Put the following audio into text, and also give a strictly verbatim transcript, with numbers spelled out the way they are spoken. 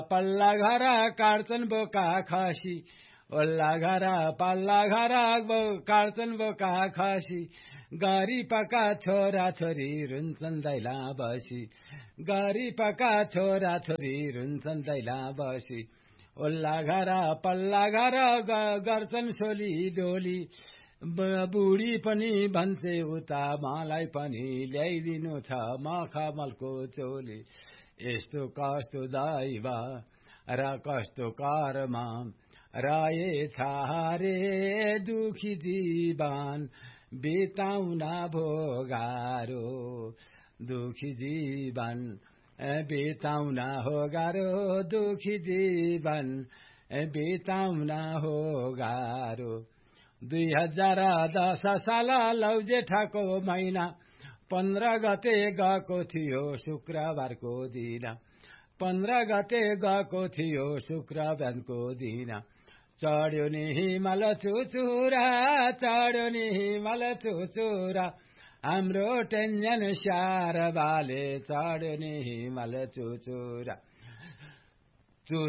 पल्ला घर काट्छन् बोका खसी ओल्ला घर पल्ला घर काट्छन् बोका खसी गरिबका छोरा छोरी रुन्छन् दैला बसी गरिबका छोरा छोरी रुन्छन् दैला बसी ओल्ला घर पल्ला घर गर्छन् सोली डोली बुढी पनि भन्छे उता मलाई पनि ल्याइदिनु छ मखमलको चोली यस्तो कस्तो दैव र कस्तो कर्म रहेछ रे दुखी जीवन बिताउन भोगारो दुखी जीवन बिताउन हो गाह्रो दुखी जीवन बिताउन हो गाह्रो दुई हजार दस साल लौ जेठाको महिना पन्ध्र गते गएको थियो शुक्रबारको दिन पन्ध्र गते गएको थियो शुक्रबारको दिन चढ्यो नि हिमाल चुचुरा चढ्यो नि हिमाल चुचुरा हाम्रो टेन्जन स्याहार बाले चढ्यो नि हिमाल चुचुरा